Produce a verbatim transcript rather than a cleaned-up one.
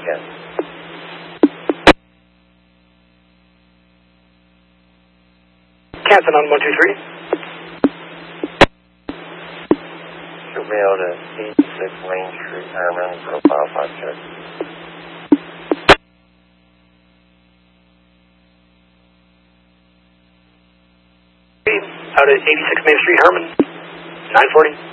again. Captain on one two three. Mail to eighty-six Main Street, Herman, profile five check. Out at eighty-six Main Street, Herman, nine forty.